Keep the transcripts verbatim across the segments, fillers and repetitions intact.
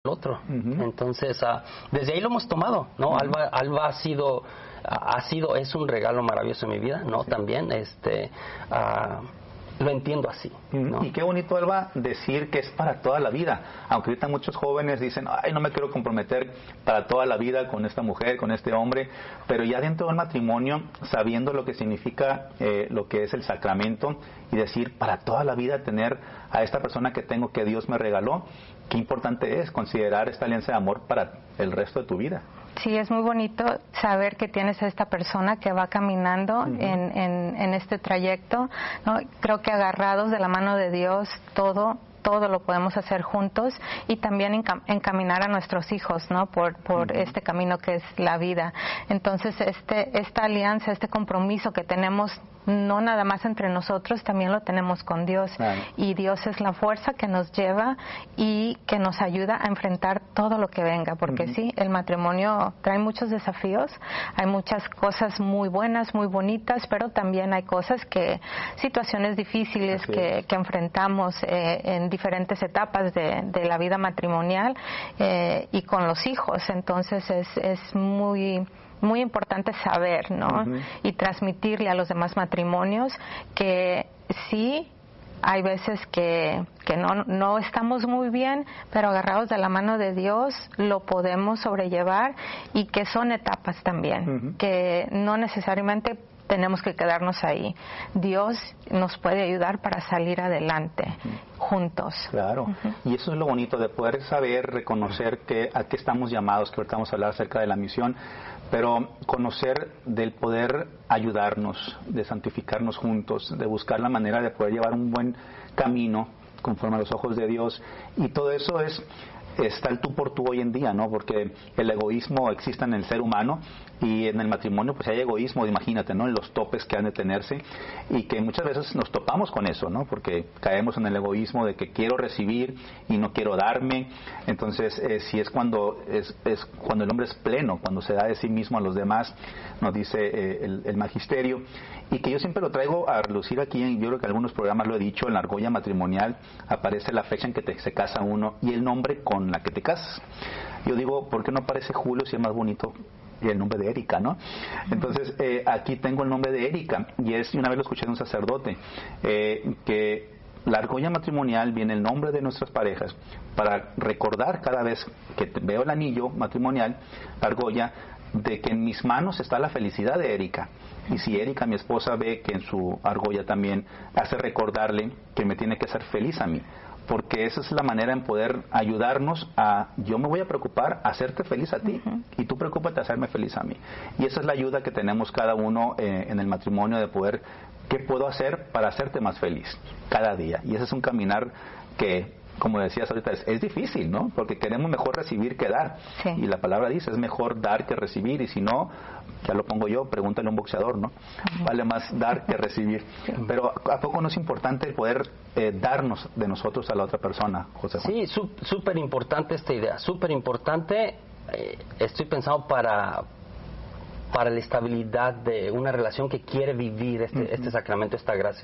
el otro. Uh-huh. Entonces, uh, desde ahí lo hemos tomado, ¿no? Uh-huh. Alba, Alba ha sido, ha sido, es un regalo maravilloso en mi vida, ¿no? Sí. También, este, uh, lo entiendo así, ¿no? Y qué bonito, Alba, decir que es para toda la vida. Aunque ahorita muchos jóvenes dicen, ay, no me quiero comprometer para toda la vida con esta mujer, con este hombre, pero ya dentro del matrimonio, sabiendo lo que significa eh, lo que es el sacramento, y decir, para toda la vida tener a esta persona que tengo, que Dios me regaló, qué importante es considerar esta alianza de amor para el resto de tu vida. Sí, es muy bonito saber que tienes a esta persona que va caminando uh-huh. en, en, en este trayecto, ¿no? Creo que agarrados de la mano de Dios, todo todo lo podemos hacer juntos, y también encam- encaminar a nuestros hijos, ¿no? Por por uh-huh. este camino que es la vida. Entonces, este esta alianza, este compromiso que tenemos, no nada más entre nosotros, también lo tenemos con Dios. Claro. Y Dios es la fuerza que nos lleva y que nos ayuda a enfrentar todo lo que venga, porque uh-huh. sí, el matrimonio trae muchos desafíos, hay muchas cosas muy buenas, muy bonitas, pero también hay cosas que, situaciones difíciles que, que enfrentamos eh, en diferentes etapas de, de la vida matrimonial eh, y con los hijos. Entonces es, es muy muy importante saber, ¿no? Uh-huh. Y transmitirle a los demás matrimonios que sí, hay veces que, que no, no estamos muy bien, pero agarrados de la mano de Dios lo podemos sobrellevar, y que son etapas también, uh-huh. que no necesariamente tenemos que quedarnos ahí. Dios nos puede ayudar para salir adelante uh-huh. juntos. Claro, uh-huh. y eso es lo bonito de poder saber, reconocer que a qué estamos llamados, que ahorita vamos a hablar acerca de la misión, pero conocer del poder ayudarnos, de santificarnos juntos, de buscar la manera de poder llevar un buen camino conforme a los ojos de Dios, y todo eso es está el tú por tú hoy en día, ¿no? Porque el egoísmo existe en el ser humano, y en el matrimonio pues hay egoísmo, imagínate, ¿no? En los topes que han de tenerse, y que muchas veces nos topamos con eso, ¿no? Porque caemos en el egoísmo de que quiero recibir y no quiero darme. Entonces, eh, si es cuando es, es cuando el hombre es pleno, cuando se da de sí mismo a los demás, nos dice eh, el, el magisterio, y que yo siempre lo traigo a relucir aquí. Yo creo que en algunos programas lo he dicho, en la argolla matrimonial aparece la fecha en que te, se casa uno y el nombre con la que te casas. Yo digo, ¿por qué no aparece Julio si es más bonito y el nombre de Erika, ¿no? Entonces, eh, aquí tengo el nombre de Erika, y es, y una vez lo escuché de un sacerdote, eh, que la argolla matrimonial viene el nombre de nuestras parejas para recordar cada vez que veo el anillo matrimonial, la argolla, de que en mis manos está la felicidad de Erika. Y si Erika, mi esposa, ve que en su argolla también, hace recordarle que me tiene que hacer feliz a mí. Porque esa es la manera en poder ayudarnos a, yo me voy a preocupar a hacerte feliz a ti, uh-huh. y tú preocúpate a hacerme feliz a mí. Y esa es la ayuda que tenemos cada uno eh, en el matrimonio, de poder, ¿qué puedo hacer para hacerte más feliz cada día? Y ese es un caminar que, como decías ahorita, es, es difícil, ¿no? Porque queremos mejor recibir que dar. Sí. Y la palabra dice, es mejor dar que recibir, y si no, ya lo pongo yo, pregúntale a un boxeador, ¿no? Uh-huh. Vale más dar que recibir. Sí. Pero ¿a poco no es importante poder eh, darnos de nosotros a la otra persona, José Juan? Sí, súper importante esta idea, súper importante. Eh, estoy pensando para... para la estabilidad de una relación que quiere vivir este, uh-huh. este sacramento, esta gracia.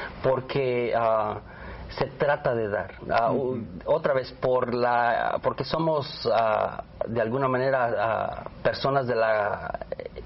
Porque uh, se trata de dar. Uh, uh-huh. Otra vez, por la porque somos uh, de alguna manera uh, personas de la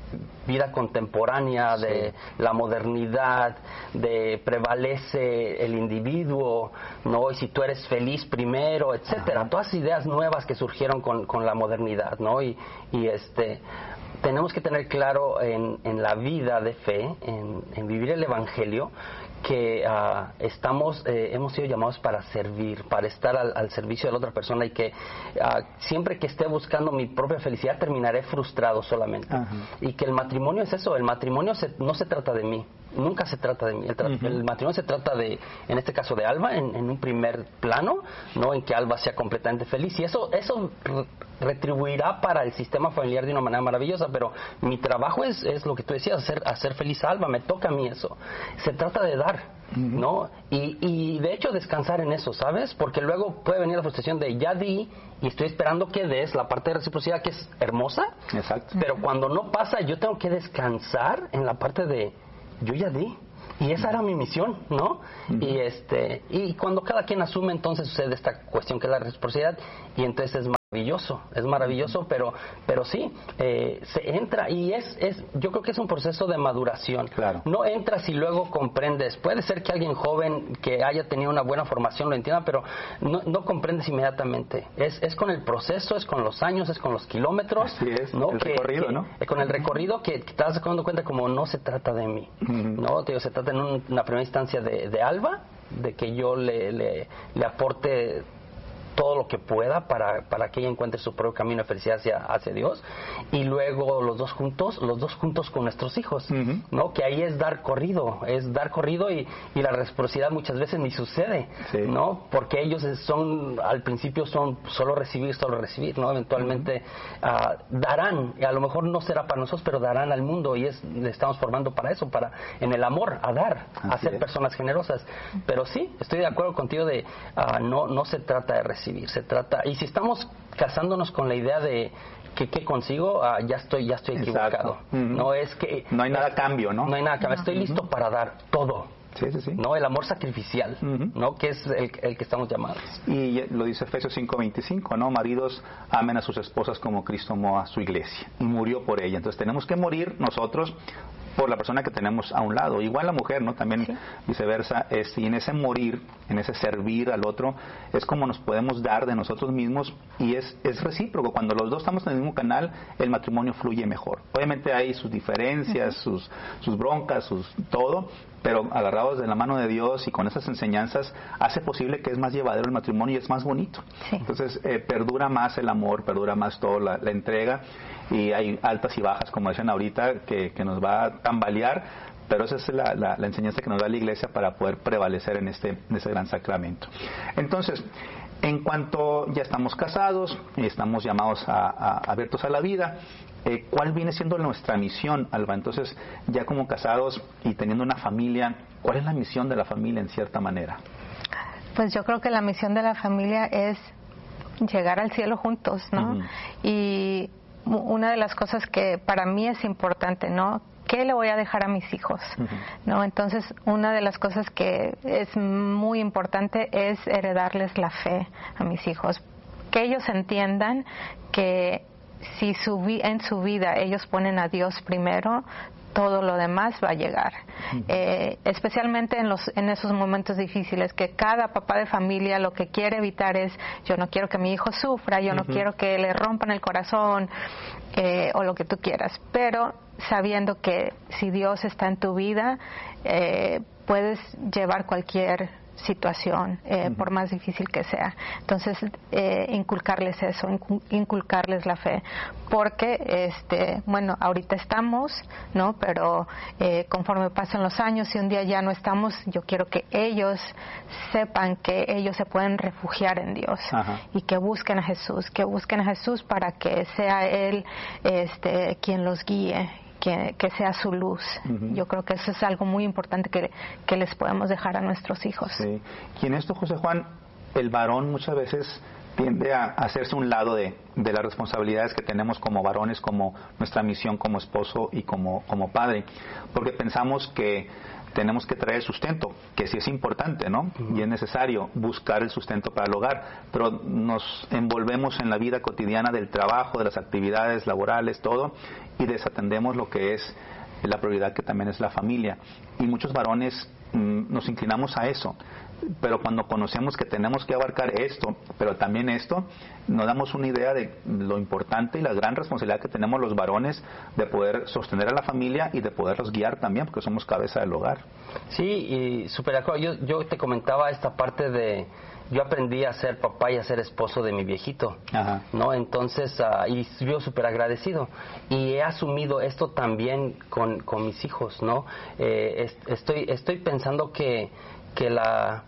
vida contemporánea, sí. de la modernidad, de prevalece el individuo, ¿no? Y si tú eres feliz primero, etcétera. Uh-huh. Todas ideas nuevas que surgieron con, con la modernidad, ¿no? Y, y este... tenemos que tener claro en, en la vida de fe, en, en vivir el Evangelio, que uh, estamos, eh, hemos sido llamados para servir, para estar al, al servicio de la otra persona, y que uh, siempre que esté buscando mi propia felicidad terminaré frustrado solamente. Uh-huh. Y que el matrimonio es eso, el matrimonio se, no se trata de mí, nunca se trata de mí. El, tra- uh-huh. el matrimonio se trata de, en este caso de Alba, en, en un primer plano, ¿no? En que Alba sea completamente feliz, y eso, eso r- retribuirá para el sistema familiar de una manera maravillosa. Pero mi trabajo es, es lo que tú decías, hacer, hacer feliz a Alba, me toca a mí eso. Se trata de dar, uh-huh. ¿no? Y, y de hecho descansar en eso, ¿sabes? Porque luego puede venir la frustración de ya di y estoy esperando que des la parte de reciprocidad, que es hermosa. Exacto. Pero cuando no pasa, yo tengo que descansar en la parte de yo ya di. Y esa era mi misión, ¿no? Uh-huh. Y este y cuando cada quien asume, entonces sucede esta cuestión que es la reciprocidad, y entonces es más maravilloso, es maravilloso, pero pero sí, eh, se entra y es, es, yo creo que es un proceso de maduración. Claro. No entras y luego comprendes. Puede ser que alguien joven que haya tenido una buena formación lo entienda, pero no, no comprendes inmediatamente. Es, es con el proceso, es con los años, es con los kilómetros. Así es, ¿no? el que, recorrido, que, ¿no? Eh, con el recorrido que, que te das dando cuenta como no se trata de mí, uh-huh. ¿no? Te digo, se trata en un, una primera instancia de, de Alba, de que yo le, le, le aporte todo lo que pueda para, para que ella encuentre su propio camino de felicidad hacia, hacia Dios, y luego los dos juntos, los dos juntos con nuestros hijos, uh-huh. ¿no? Que ahí es dar corrido, es dar corrido y, y la reciprocidad muchas veces ni sucede, sí. ¿no? Porque ellos son, al principio son solo recibir, solo recibir, ¿no? Eventualmente uh-huh. uh, darán, y a lo mejor no será para nosotros, pero darán al mundo, y es, le estamos formando para eso, para, en el amor, a dar, Así a ser es. personas generosas. Pero sí, estoy de acuerdo contigo de, uh, no, no se trata de recibir, se trata, y si estamos casándonos con la idea de que qué consigo, ah, ya estoy ya estoy equivocado. Uh-huh. No es que no hay nada a cambio, ¿no? No hay nada a cambio. Estoy uh-huh. listo para dar todo. Sí, sí, sí. No, el amor sacrificial, uh-huh. ¿no? Que es el, el que estamos llamados. Y lo dice Efesios cinco veinticinco, ¿no? Maridos, amen a sus esposas como Cristo amó a su iglesia y murió por ella. Entonces tenemos que morir nosotros por la persona que tenemos a un lado. Igual la mujer, ¿no? También sí. viceversa. Es, y en ese morir, en ese servir al otro, es como nos podemos dar de nosotros mismos, y es, es recíproco. Cuando los dos estamos en el mismo canal, el matrimonio fluye mejor. Obviamente hay sus diferencias, uh-huh. sus, sus broncas, sus todo, pero agarrados de la mano de Dios y con esas enseñanzas hace posible que es más llevadero el matrimonio y es más bonito. Sí. Entonces eh, perdura más el amor, perdura más todo la, la entrega, y hay altas y bajas, como decían ahorita, que, que nos va a tambalear, pero esa es la, la, la enseñanza que nos da la Iglesia para poder prevalecer en este, en este gran sacramento. Entonces, en cuanto ya estamos casados y estamos llamados a, a, abiertos a la vida, eh, ¿cuál viene siendo nuestra misión, Alba? Entonces, ya como casados y teniendo una familia, ¿cuál es la misión de la familia en cierta manera? Pues yo creo que la misión de la familia es llegar al cielo juntos, ¿no? Uh-huh. Y una de las cosas que para mí es importante, ¿no? ¿Qué le voy a dejar a mis hijos? Uh-huh. ¿No? Entonces, una de las cosas que es muy importante es heredarles la fe a mis hijos. Que ellos entiendan que si su vi- en su vida ellos ponen a Dios primero, todo lo demás va a llegar. Uh-huh. Eh, especialmente en los en esos momentos difíciles, que cada papá de familia lo que quiere evitar es: yo no quiero que mi hijo sufra, yo uh-huh. no quiero que le rompan el corazón, eh, o lo que tú quieras, pero sabiendo que si Dios está en tu vida, eh, puedes llevar cualquier situación, eh, uh-huh. por más difícil que sea. Entonces, eh, inculcarles eso, inculcarles la fe, porque, este, bueno, ahorita estamos, ¿no? Pero eh, conforme pasan los años y un día ya no estamos, yo quiero que ellos sepan que ellos se pueden refugiar en Dios, uh-huh. y que busquen a Jesús, que busquen a Jesús para que sea Él, este, quien los guíe. Que, que sea su luz. Uh-huh. Yo creo que eso es algo muy importante que, que les podemos dejar a nuestros hijos. Sí. Y en esto, José Juan, el varón muchas veces tiende a hacerse un lado de, de las responsabilidades que tenemos como varones, como nuestra misión como esposo y como, como padre, porque pensamos que tenemos que traer sustento, que sí es importante, ¿no? Uh-huh. Y es necesario buscar el sustento para el hogar, pero nos envolvemos en la vida cotidiana del trabajo, de las actividades laborales, todo, y desatendemos lo que es la prioridad, que también es la familia. Y muchos varones mm, nos inclinamos a eso, pero cuando conocemos que tenemos que abarcar esto, pero también esto, nos damos una idea de lo importante y la gran responsabilidad que tenemos los varones de poder sostener a la familia y de poderlos guiar también, porque somos cabeza del hogar. Sí, y súper de acuerdo. Yo, yo te comentaba esta parte de... Yo aprendí a ser papá y a ser esposo de mi viejito, Ajá. ¿no? Entonces, uh, y yo súper agradecido. Y he asumido esto también con, con mis hijos, ¿no? Eh, est- estoy, estoy pensando que, que la...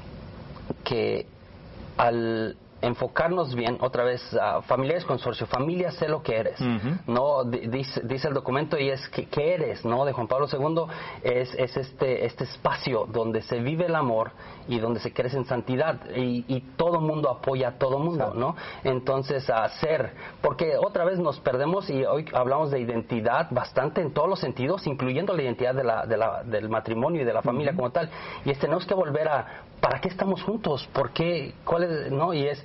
que al enfocarnos bien, otra vez, uh, familiares consorcio, familia, sé lo que eres, uh-huh. ¿no? D- dice, dice el documento, y es que, que eres, ¿no? De Juan Pablo segundo, es, es este, este espacio donde se vive el amor y donde se crece en santidad, y, y todo mundo apoya a todo mundo, ¿no? Entonces, a ser, porque otra vez nos perdemos, y hoy hablamos de identidad bastante en todos los sentidos, incluyendo la identidad de la, de la, del matrimonio y de la familia uh-huh. como tal, y es, tenemos que volver a, ¿para qué estamos juntos? ¿Por qué? ¿Cuál es? ¿No? Y es,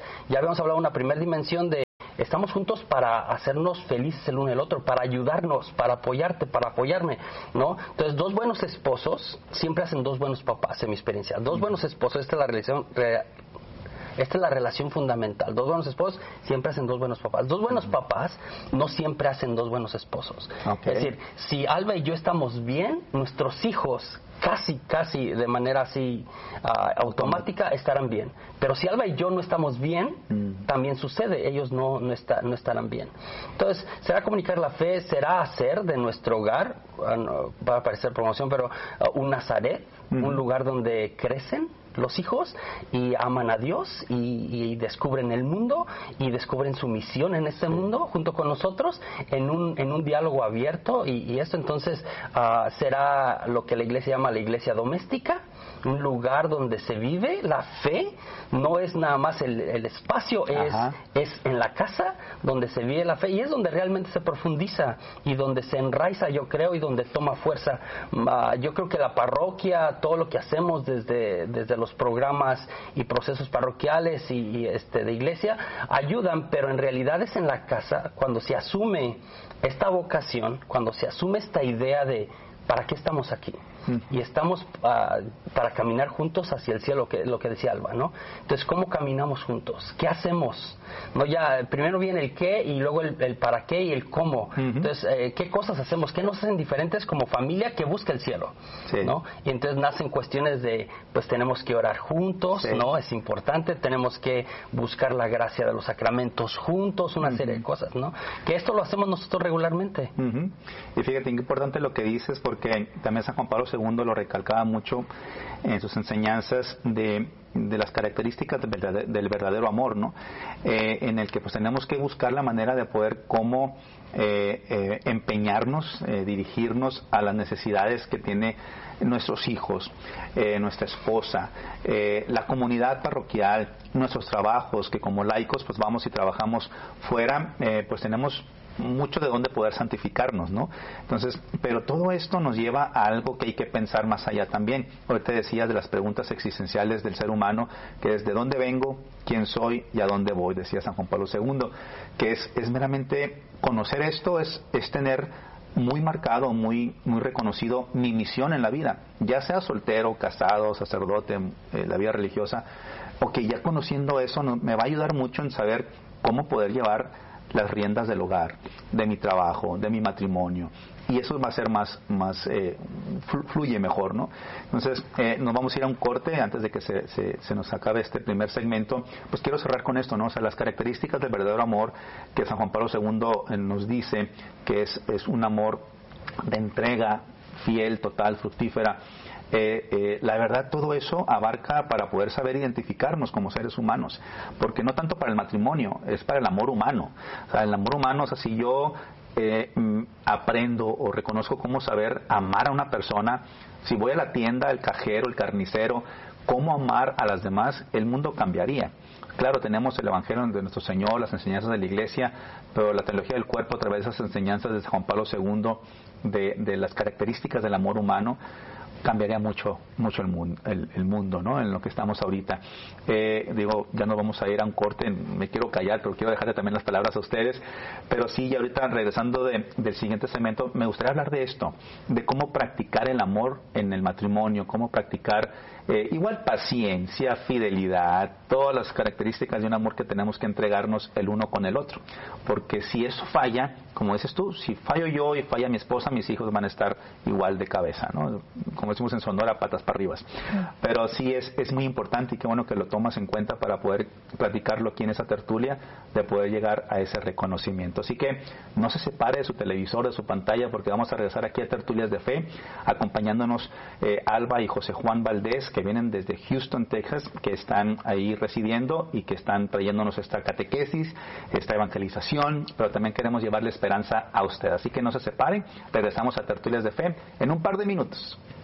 ya habíamos hablado de una primera dimensión de estamos juntos para hacernos felices el uno el otro, para ayudarnos, para apoyarte, para apoyarme, ¿no? Entonces, dos buenos esposos siempre hacen dos buenos papás, en mi experiencia. Dos buenos esposos, esta es la relación, re, esta es la relación fundamental. Dos buenos esposos siempre hacen dos buenos papás. Dos buenos papás no siempre hacen dos buenos esposos. Okay. Es decir, si Alba y yo estamos bien, nuestros hijos casi, casi de manera así uh, automática estarán bien. Pero si Alba y yo no estamos bien, mm. también sucede, ellos no, no, está, no estarán bien. Entonces, será comunicar la fe, será hacer de nuestro hogar, uh, no, va a parecer promoción, pero uh, un Nazaret, mm. un lugar donde crecen los hijos y aman a Dios y, y descubren el mundo y descubren su misión en ese mundo junto con nosotros en un, en un diálogo abierto y, y esto entonces uh, será lo que la iglesia llama la iglesia doméstica, un lugar donde se vive la fe, no es nada más el, el espacio, es, es en la casa donde se vive la fe y es donde realmente se profundiza y donde se enraiza, yo creo, y donde toma fuerza. Uh, yo creo que la parroquia, todo lo que hacemos desde, desde los programas y procesos parroquiales y, y este de iglesia ayudan, pero en realidad es en la casa cuando se asume esta vocación, cuando se asume esta idea de ¿para qué estamos aquí? Y estamos uh, para caminar juntos hacia el cielo, que lo que decía Alba, ¿no? Entonces, ¿cómo caminamos juntos? ¿Qué hacemos? No, ya primero viene el qué y luego el, el para qué y el cómo. Uh-huh. Entonces, eh, ¿qué cosas hacemos? ¿Qué nos hacen diferentes como familia que busca el cielo? Sí. ¿No? Y entonces nacen cuestiones de, pues tenemos que orar juntos, sí. ¿no? Es importante, tenemos que buscar la gracia de los sacramentos juntos, una uh-huh. serie de cosas, ¿no? Que esto lo hacemos nosotros regularmente. Uh-huh. Y fíjate, qué importante lo que dices, porque también San Juan Pablo segundo lo recalcaba mucho en sus enseñanzas de, de las características del verdadero, del verdadero amor, ¿no? Eh, en el que pues tenemos que buscar la manera de poder cómo eh, eh, empeñarnos, eh, dirigirnos a las necesidades que tiene nuestros hijos, eh, nuestra esposa, eh, la comunidad parroquial, nuestros trabajos, que como laicos pues vamos y trabajamos fuera, eh, pues tenemos mucho de dónde poder santificarnos, ¿no? Entonces, pero todo esto nos lleva a algo que hay que pensar más allá también. Ahorita decías de las preguntas existenciales del ser humano, que es de dónde vengo, quién soy y a dónde voy, decía San Juan Pablo segundo, que es, es meramente conocer esto, es, es tener muy marcado, muy, muy reconocido mi misión en la vida, ya sea soltero, casado, sacerdote, eh, la vida religiosa, o que ya conociendo eso no, me va a ayudar mucho en saber cómo poder llevar las riendas del hogar, de mi trabajo, de mi matrimonio, y eso va a ser más, más eh, fluye mejor, ¿no? Entonces, eh, nos vamos a ir a un corte antes de que se, se, se nos acabe este primer segmento. Pues quiero cerrar con esto, ¿no? O sea, las características del verdadero amor que San Juan Pablo segundo eh, nos dice que es, es un amor de entrega fiel, total, fructífera. Eh, eh, la verdad, todo eso abarca para poder saber identificarnos como seres humanos, porque no tanto para el matrimonio, es para el amor humano. O sea, el amor humano, o sea, si yo eh, aprendo o reconozco cómo saber amar a una persona, si voy a la tienda, el cajero, el carnicero, cómo amar a las demás, el mundo cambiaría. Claro, tenemos el Evangelio de nuestro Señor, las enseñanzas de la Iglesia, pero la teología del cuerpo a través de esas enseñanzas de San Juan Pablo segundo, de, de las características del amor humano, cambiaría mucho mucho el mundo, el, el mundo, ¿no? En lo que estamos ahorita. Eh, digo, ya no vamos a ir a un corte, me quiero callar, pero quiero dejarle también las palabras a ustedes. Pero sí, ya ahorita regresando de, del siguiente segmento, me gustaría hablar de esto, de cómo practicar el amor en el matrimonio, cómo practicar eh, igual paciencia, fidelidad, todas las características de un amor que tenemos que entregarnos el uno con el otro. Porque si eso falla, como dices tú, si fallo yo y falla mi esposa, mis hijos van a estar igual de cabeza, ¿no? Como decimos en Sonora, patas para arriba. Pero sí es, es muy importante y qué bueno que lo tomas en cuenta para poder platicarlo aquí en esa tertulia, de poder llegar a ese reconocimiento. Así que no se separe de su televisor, de su pantalla, porque vamos a regresar aquí a Tertulias de Fe, acompañándonos eh, Alba y José Juan Valdés, que vienen desde Houston, Texas, que están ahí residiendo y que están trayéndonos esta catequesis, esta evangelización, pero también queremos llevarle esperanza a usted. Así que no se separe, regresamos a Tertulias de Fe en un par de minutos.